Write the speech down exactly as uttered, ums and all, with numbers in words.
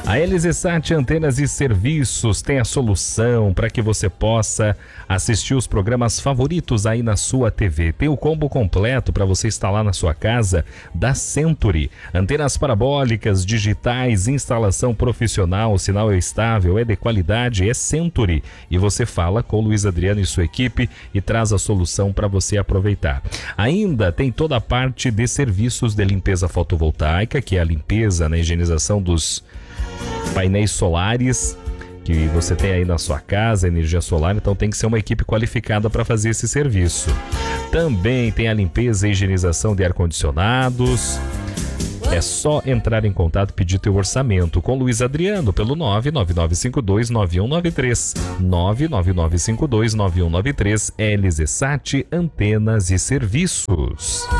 A LZSat Antenas e Serviços tem a solução para que você possa assistir os programas favoritos aí na sua T V. Tem o combo completo para você instalar na sua casa da Century. Antenas parabólicas, digitais, instalação profissional, o sinal é estável, é de qualidade, é Century. E você fala com o Luiz Adriano e sua equipe e traz a solução para você aproveitar. Ainda tem toda a parte de serviços de limpeza fotovoltaica, que é a limpeza, na higienização dos painéis solares que você tem aí na sua casa, energia solar, então tem que ser uma equipe qualificada para fazer esse serviço. Também tem a limpeza e higienização de ar-condicionados. É só entrar em contato e pedir teu orçamento com Luiz Adriano pelo nove nove nove cinco dois nove um nove três, nove nove nove cinco dois nove um nove três. LZSat Antenas e Serviços.